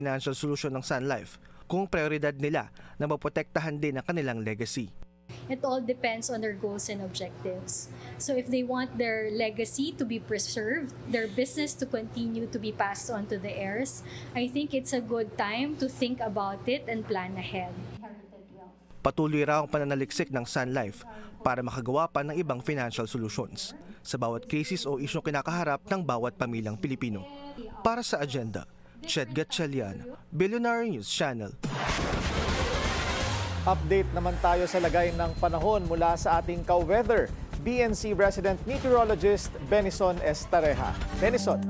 financial solution ng Sun Life kung prioridad nila na maprotektahan din ang kanilang legacy. It all depends on their goals and objectives. So if they want their legacy to be preserved, their business to continue to be passed on to the heirs, I think it's a good time to think about it and plan ahead. Patuloy raw ang pananaliksik ng Sun Life para makagawa pa ng ibang financial solutions sa bawat krisis o isyong kinakaharap ng bawat pamilyang Pilipino. Para sa Agenda, Chet Gatchalian, Billionaire News Channel. Update naman tayo sa lagay ng panahon mula sa ating ka-weather, BNC resident meteorologist Benison Estareja. Benison.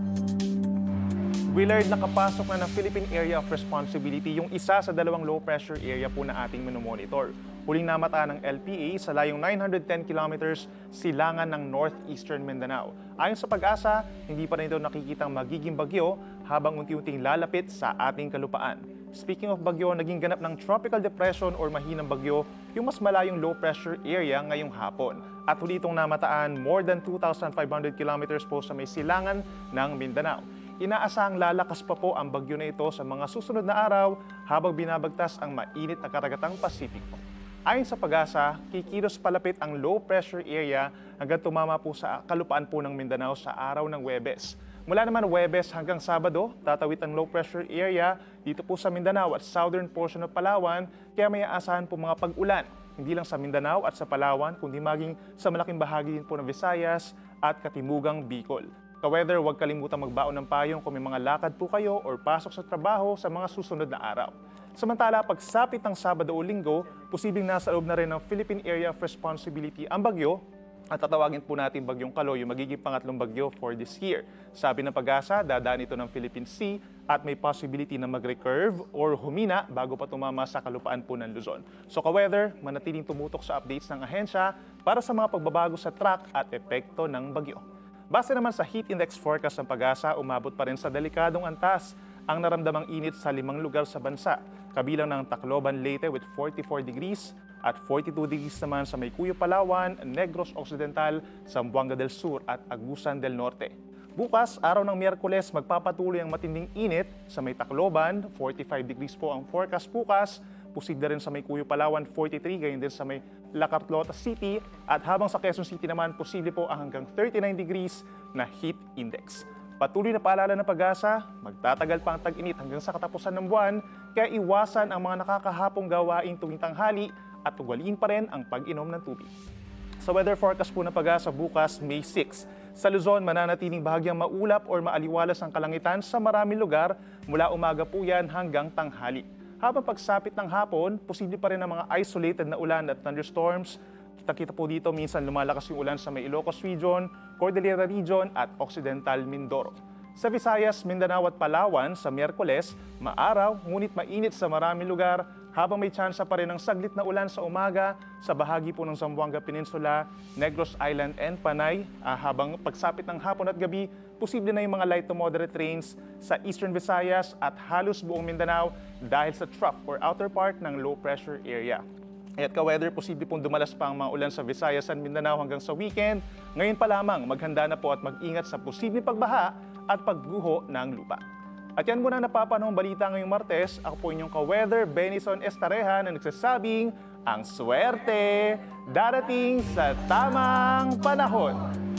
Willard, nakapasok na ng Philippine Area of Responsibility yung isa sa dalawang low-pressure area po na ating minomonitor. Huling namataan ng LPA sa layong 910 kilometers silangan ng northeastern Mindanao. Ayon sa Pag-asa, hindi pa rin ito nakikitang magiging bagyo habang unti-unting lalapit sa ating kalupaan. Speaking of bagyo, naging ganap ng tropical depression or mahinang bagyo yung mas malayong low-pressure area ngayong hapon. At huli itong namataan more than 2,500 kilometers po sa may silangan ng Mindanao. Inaasahang lalakas pa po ang bagyo na ito sa mga susunod na araw habang binabagtas ang mainit na karagatang Pasipiko. Ayon sa Pag-asa, kikilos palapit ang low-pressure area hanggang tumama po sa kalupaan po ng Mindanao sa araw ng Huwebes. Mula naman Huwebes hanggang Sabado, tatawid ang low-pressure area dito po sa Mindanao at southern portion ng Palawan, kaya may aasahan po mga pag-ulan. Hindi lang sa Mindanao at sa Palawan, kundi maging sa malaking bahagi din po ng Visayas at Katimugang Bicol. Ka-weather, huwag kalimutang magbaon ng payong kung may mga lakad po kayo or pasok sa trabaho sa mga susunod na araw. Samantala, pagsapit ng Sabado o Linggo, posibleng nasa loob na rin ng Philippine Area of Responsibility ang bagyo at tatawagin po natin bagyong Kaloy, yung magiging pangatlong bagyo for this year. Sabi ng Pag-asa, dadaan ito ng Philippine Sea at may possibility na mag-recurve or humina bago pa tumama sa kalupaan po ng Luzon. So ka-weather, manatiling tumutok sa updates ng ahensya para sa mga pagbabago sa track at epekto ng bagyo. Base naman sa heat index forecast ng Pag-asa, umabot pa rin sa delikadong antas ang naramdamang init sa 5 lugar sa bansa, kabilang ng Tacloban, Leyte with 44 degrees at 42 degrees naman sa Maycuyo, Palawan, Negros Occidental, Zamboanga del Sur at Agusan del Norte. Bukas, araw ng Miyerkules, magpapatuloy ang matinding init sa may Tacloban, 45 degrees po ang forecast bukas, posible rin sa Maycuyo, Palawan, 43, gayon din sa may La Carlota City, at habang sa Quezon City naman, posible po ang hanggang 39 degrees na heat index. Patuloy na paalala ng Pag-asa, magtatagal pa ang tag-init hanggang sa katapusan ng buwan, kaya iwasan ang mga nakakahapong gawain tuwing tanghali at ugaliin pa rin ang pag-inom ng tubig. Sa weather forecast po ng Pag-asa bukas, May 6, sa Luzon, mananatiling bahagyang maulap or maaliwalas ang kalangitan sa maraming lugar mula umaga po yan hanggang tanghali. Habang pagsapit ng hapon, posible pa rin ang mga isolated na ulan at thunderstorms. Kita-kita po dito, minsan lumalakas yung ulan sa may Ilocos Region, Cordillera Region at Occidental Mindoro. Sa Visayas, Mindanao at Palawan, sa Miyerkules, maaraw ngunit mainit sa maraming lugar habang may tsansa pa rin ng saglit na ulan sa umaga sa bahagi po ng Zamboanga Peninsula, Negros Island and Panay. Habang pagsapit ng hapon at gabi, posible na yung mga light to moderate rains sa Eastern Visayas at halos buong Mindanao dahil sa trough or outer part ng low pressure area. At ka-weather, posible pong dumalas pa ang mga ulan sa Visayas at Mindanao hanggang sa weekend. Ngayon pa lamang, maghanda na po at mag-ingat sa posibleng pagbaha at pagguho ng lupa. At yan muna napapanahong balita ngayong Martes. Ako po inyong ka-weather, Benison Estareja, na nagsasabing ang swerte darating sa tamang panahon.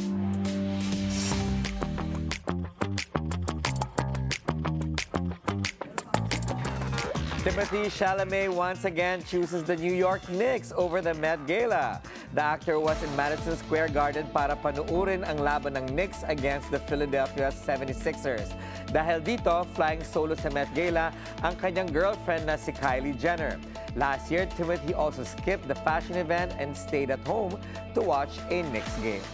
Timothée Chalamet once again chooses the New York Knicks over the Met Gala. The actor was in Madison Square Garden para panuurin ang laban ng Knicks against the Philadelphia 76ers. Dahil dito, flying solo sa Met Gala ang kanyang girlfriend na si Kylie Jenner. Last year, Timothée also skipped the fashion event and stayed at home to watch a Knicks game.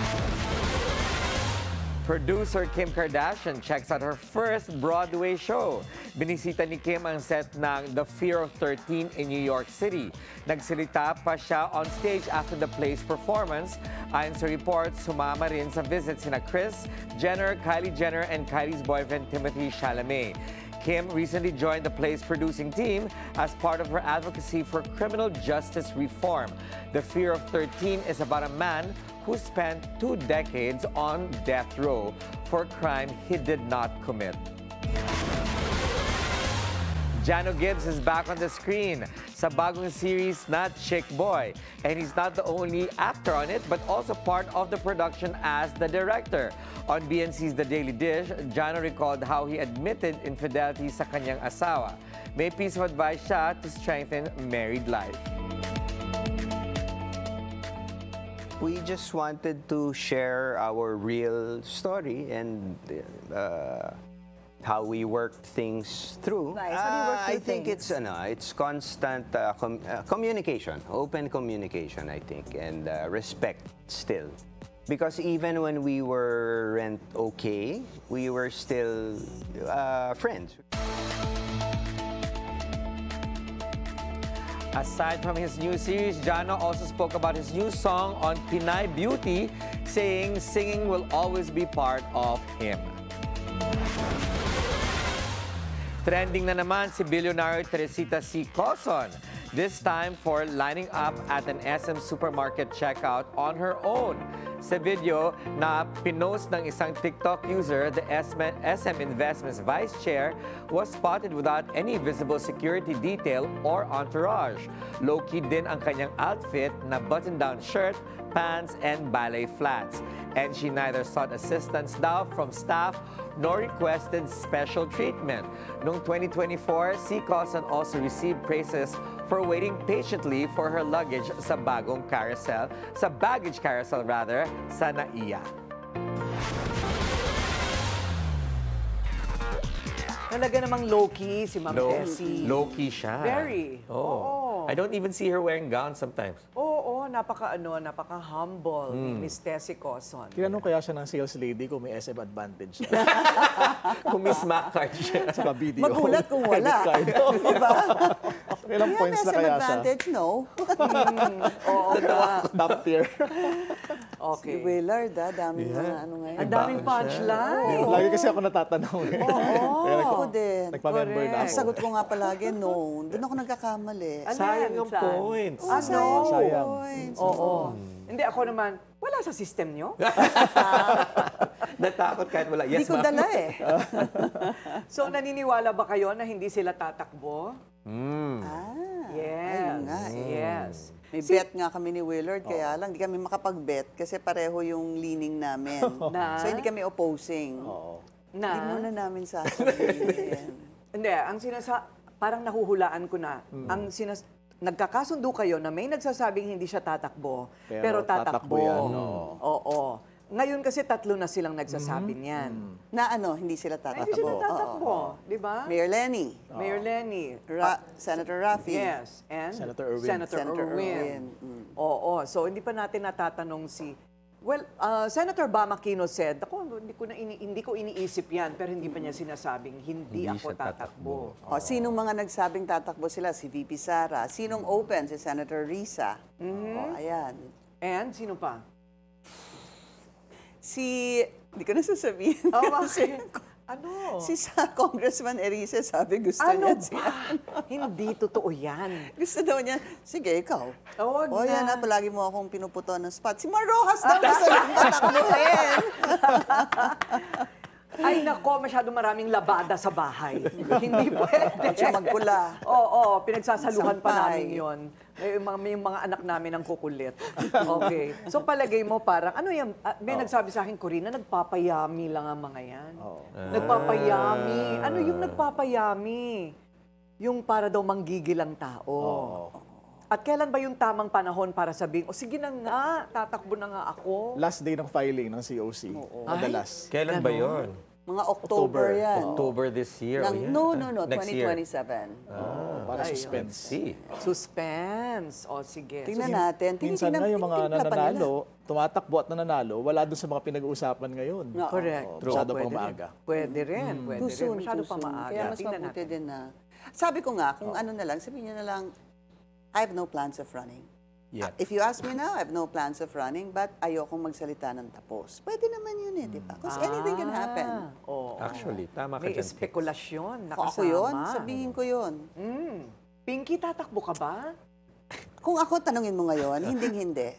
Producer Kim Kardashian checks out her first Broadway show. Binisita ni Kim ang set ng The Fear of 13 in New York City. Nagsalita pa siya on stage after the play's performance. Ayon sa reports, sumama rin sa visit sina Kris Jenner, Kylie Jenner, and Kylie's boyfriend Timothée Chalamet. Kim recently joined the play's producing team as part of her advocacy for criminal justice reform. The Fear of 13 is about a man who spent 2 decades on death row for a crime he did not commit. Jano Gibbs is back on the screen sa bagong series na Chick Boy. And he's not the only actor on it, but also part of the production as the director. On BNC's The Daily Dish, Jano recalled how he admitted infidelity sa kanyang asawa. May piece of advice siya to strengthen married life. We just wanted to share our real story and how we worked things through. Nice. How do you work through I think things? it's constant communication, open communication, I think, and respect still. Because even when we weren't okay, we were still friends. Aside from his new series, Jano also spoke about his new song on Pinay Beauty, saying singing will always be part of him. Trending na naman si billionaire Teresita C. Coson, this time for lining up at an SM supermarket checkout on her own. Sa video na pinost ng isang TikTok user, the SM Investments Vice Chair was spotted without any visible security detail or entourage. Low-key din ang kanyang outfit na button-down shirt, pants, and ballet flats. And she neither sought assistance daw from staff nor requested special treatment. Noong 2024, si Coson also received praises for waiting patiently for her luggage sa baggage carousel sa NAIA. Talaga namang low-key si Ma'am Tessie. Low-key siya. Very. Oo. I don't even see her wearing gowns sometimes. Oo, napaka-humble ni Miss Tessie Coson. Tinanong kaya siya ng sales lady kung may SM advantage siya. Kung may smack card siya. Saka video. Magulat kung wala. Credit card. Diba? Ilang points na SM kaya siya? advantage, no? Oo nga. Top tier. Si Willard, daming mga ano ngayon. Ang daming punchline. Lagi kasi ako natatanong. Kaya Ako din. nagpa-member na Ang ako. sagot ko nga palagi, no. Doon ako nagkakamali. Sayang yung Saan? points. Sayang sayang. points. Oo. Hindi, ako naman, wala sa system nyo. Natakot kahit wala. Hindi Yes, ko ma'am. dala eh. So, naniniwala ba kayo na hindi sila tatakbo? Yes. Ayun nga eh. Yes. May bet nga kami ni Willard, kaya lang di kami makapag-bet kasi pareho yung leaning namin. Na? So hindi kami opposing. Hindi Na? muna namin sasabihin. Hindi, parang nahuhulaan ko na. Nagkakasundo kayo na may nagsasabing hindi siya tatakbo, pero tatakbo tatakbo. yan, Oo. Ngayon kasi tatlo na silang nagsasabi niyan. Na ano, hindi sila Ay, hindi sila tatakbo. tatakbo, di ba? Mayor Lenny, Mayor Lenny. Senator Raffy, Yes. And Senator Erwin. Senator Erwin. Oo. So, hindi pa natin natatanong si... Well, Senator Bam Aquino said, ako, hindi ko iniisip yan, pero hindi pa niya sinasabing, hindi ako siya tatakbo. tatakbo. O, sinong mga nagsabing tatakbo sila? Si VP Sara. Sinong open? Si Senator Risa. O, ayan. And sino pa? Hindi ko na sasabihin. Oh, Kasi Ano? si Congressman Erice sabi gusto Ano niya. ba? Hindi totoo yan. Gusto daw niya, sige, ikaw. Wag O na. yan na, palagi mo akong pinuputo ng spot. Si Mar Rojas daw gusto niya patakbuhin. Ay nako, masyado maraming labada sa bahay. Hindi pwede. At siya magpula. Oo, pinagsasaluhan pa Sampay. namin yon. May mga anak namin ang kukulit. Okay. So palagay mo parang, ano yan, may nagsabi sa akin, Corina, nagpapayami lang ang mga yan. Nagpapayami. Ano yung nagpapayami? Yung para daw manggigil ang tao. At kailan ba yung tamang panahon para sabihin, o sige na nga, tatakbo na nga ako. Last day ng filing ng COC. Madalas. Kailan ba yun? Mga October yan. October this year. No, Next year. 2027. Para suspense. See. Suspense. O sige. Tingnan natin. Minsan nga yung mga tinitingnan pa nila. nananalo, tumatakbo at nananalo, wala doon sa mga pinag-uusapan ngayon. No. Correct. Masyado Pwede pang rin. maaga. Pwede rin. Pwede Too rin. soon, Masyado too pa soon. maaga. Kaya mas Tingnan mabuti natin. din na. Sabi ko nga, kung ano na lang, sabihin niyo na lang, I have no plans of running. Yeah. If you ask me now, I have no plans of running, but ayokong magsalita ng tapos. Pwede naman yun eh, di ba? Because anything can happen. Oo. Actually, tama ka May dyan. espekulasyon Kung nakasama. ako yun, sabihin ko yun. Pinky, tatakbo ka ba? Kung ako tanungin mo ngayon, hindi.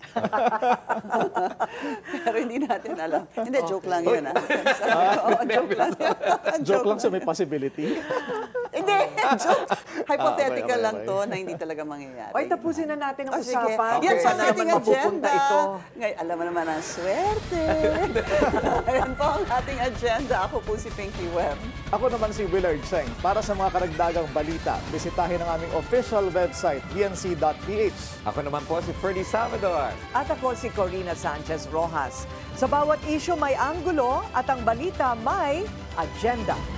Pero hindi natin alam. Hindi, joke lang yun. Joke lang yun. Joke lang sa may possibility. Hindi, joke. Hypothetical Okay. lang to na hindi talaga mangyayari. Ay, tapusin na natin ang Oh, sige. usapan. Yan Kung sa saan naman ating mapupunta agenda. ito. Ngayon, alam mo naman ang swerte. Ayan po ang ating agenda. Ako po si Pinky Webb. Ako naman si Willard Cheng. Para sa mga karagdagang balita, bisitahin ang aming official website, bnc.ph. Ako naman po si Ferdy Salvador. At ako si Corina Sanchez Rojas. Sa bawat issue may anggulo at ang balita may agenda.